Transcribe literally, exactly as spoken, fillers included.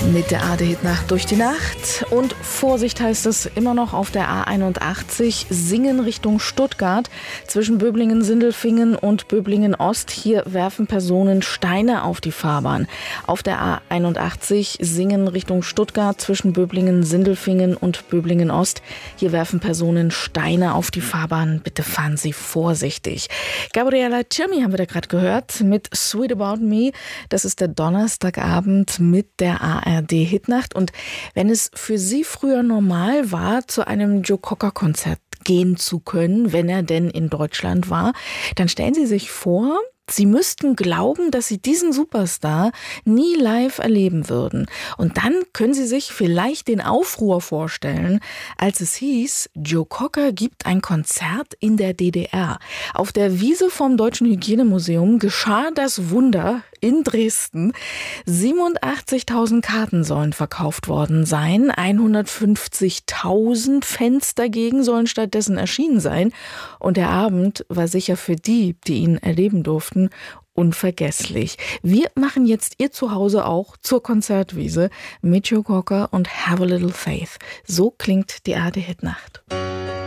Mit der A R D-Hitnacht durch die Nacht. Und Vorsicht heißt es immer noch auf der A einundachtzig, Singen Richtung Stuttgart. Zwischen Böblingen-Sindelfingen und Böblingen-Ost. Hier werfen Personen Steine auf die Fahrbahn. Auf der A einundachtzig, Singen Richtung Stuttgart. Zwischen Böblingen-Sindelfingen und Böblingen-Ost. Hier werfen Personen Steine auf die Fahrbahn. Bitte fahren Sie vorsichtig. Gabriella Cilmi haben wir da gerade gehört mit Sweet About Me. Das ist der Donnerstagabend mit der A R D-Hitnacht. Und wenn es für Sie früher normal war, zu einem Joe Cocker-Konzert gehen zu können, wenn er denn in Deutschland war, dann stellen Sie sich vor, Sie müssten glauben, dass Sie diesen Superstar nie live erleben würden. Und dann können Sie sich vielleicht den Aufruhr vorstellen, als es hieß, Joe Cocker gibt ein Konzert in der D D R. Auf der Wiese vom Deutschen Hygienemuseum geschah das Wunder in Dresden. siebenundachtzigtausend Karten sollen verkauft worden sein. hundertfünfzigtausend Fans dagegen sollen stattdessen erschienen sein. Und der Abend war sicher für die, die ihn erleben durften, unvergesslich. Wir machen jetzt Ihr Zuhause auch zur Konzertwiese mit Joe Cocker und Have a Little Faith. So klingt die A R D-Hitnacht.